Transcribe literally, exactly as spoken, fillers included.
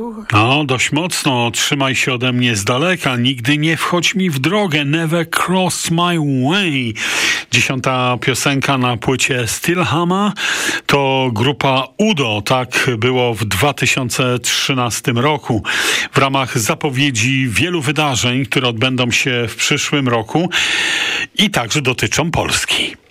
No, dość mocno. Trzymaj się ode mnie z daleka. Nigdy nie wchodź mi w drogę. Never cross my way. Dziesiąta piosenka na płycie Stillhammer to grupa Udo. Tak było w dwa tysiące trzynastym roku. W ramach zapowiedzi wielu wydarzeń, które odbędą się w przyszłym roku i także dotyczą Polski.